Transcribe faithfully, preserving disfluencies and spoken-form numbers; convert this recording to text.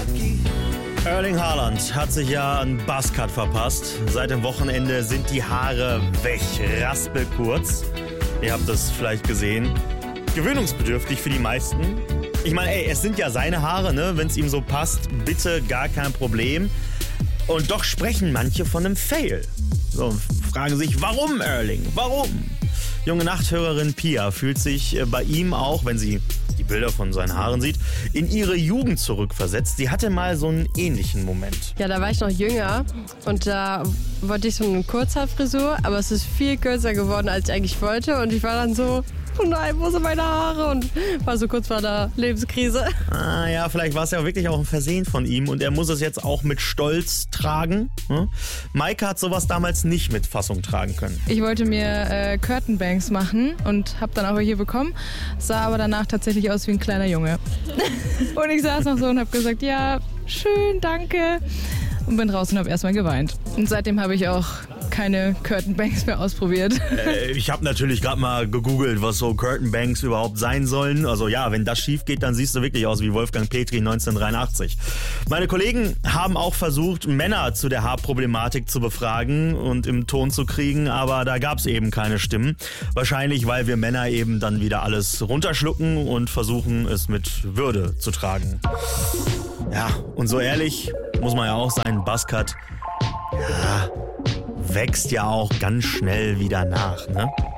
Erling Haaland hat sich ja einen Buzzcut verpasst. Seit dem Wochenende sind die Haare weg, raspelkurz. Ihr habt das vielleicht gesehen. Gewöhnungsbedürftig für die meisten. Ich meine, ey, es sind ja seine Haare, ne? Wenn es ihm so passt, bitte gar kein Problem. Und doch sprechen manche von einem Fail. So, fragen sich, warum Erling? Warum? Junge Nachthörerin Pia fühlt sich bei ihm auch, wenn sie die Bilder von seinen Haaren sieht, in ihre Jugend zurückversetzt. Sie hatte mal so einen ähnlichen Moment. Ja, da war ich noch jünger und da wollte ich so eine Kurzhaarfrisur, aber es ist viel kürzer geworden, als ich eigentlich wollte. Und ich war dann so, oh nein, wo sind meine Haare? Und war so kurz vor der Lebenskrise. Ah ja, vielleicht war es ja wirklich auch ein Versehen von ihm und er muss es jetzt auch mit Stolz tragen. Hm? Maike hat sowas damals nicht mit Fassung tragen können. Ich wollte mir äh, Curtain Bangs machen und habe dann auch welche bekommen, sah aber danach tatsächlich aus wie ein kleiner Junge. Und ich saß noch so und habe gesagt, ja, schön, danke. Und bin raus und habe erstmal geweint. Und seitdem habe ich auch keine Curtain Bangs mehr ausprobiert. Äh, ich habe natürlich gerade mal gegoogelt, was so Curtain Bangs überhaupt sein sollen. Also ja, wenn das schief geht, dann siehst du wirklich aus wie Wolfgang Petri neunzehnhundertdreiundachtzig. Meine Kollegen haben auch versucht, Männer zu der Haarproblematik zu befragen und im Ton zu kriegen, aber da gab es eben keine Stimmen. Wahrscheinlich, weil wir Männer eben dann wieder alles runterschlucken und versuchen, es mit Würde zu tragen. Ja, und so ehrlich muss man ja auch sein, Buzzcut, ja, wächst ja auch ganz schnell wieder nach, ne?